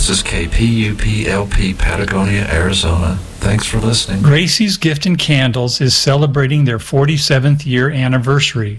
This is KPUPLP, Patagonia, Arizona. Thanks for listening. Gracie's Gift and Candles is celebrating their 47th year anniversary.